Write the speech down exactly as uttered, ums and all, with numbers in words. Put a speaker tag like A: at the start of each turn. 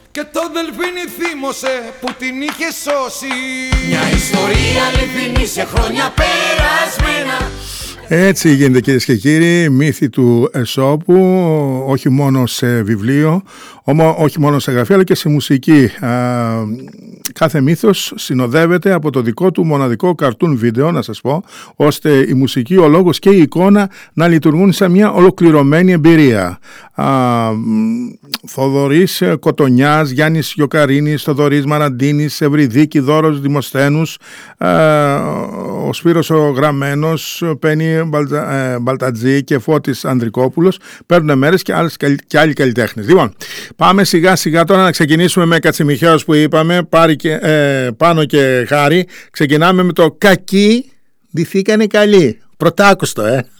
A: και το δελφίνι θύμωσε που την είχε σώσει.
B: Μια ιστορία αληθινή σε χρόνια περασμένα.
C: Έτσι γίνεται, κυρίες και κύριοι, μύθοι του Αισόπου, όχι μόνο σε βιβλίο, όχι μόνο σε γραφή, αλλά και σε μουσική. Κάθε μύθος συνοδεύεται από το δικό του μοναδικό καρτούν βίντεο, να σας πω, ώστε η μουσική, ο λόγος και η εικόνα να λειτουργούν σαν μια ολοκληρωμένη εμπειρία. Θοδωρής Κοτονιάς, Γιάννης Γιοκαρίνης, Θοδωρής Μαραντίνης, Ευρυδίκη, Δώρος Δημοσθένους, ο Σπύρος ο Γραμμένος, Πένι Μπαλτατζή και Φώτης Ανδρικόπουλος παίρνουν μέρες και, άλλες, και άλλοι καλλιτέχνες. Λοιπόν, πάμε σιγά σιγά τώρα να ξεκινήσουμε με Κατσιμιχαίους που είπαμε, Πάρη και, ε, Πάνο και Χάρη. Ξεκινάμε με το «Κακοί ντυθήκανε καλοί». Πρωτάκουστο, ε!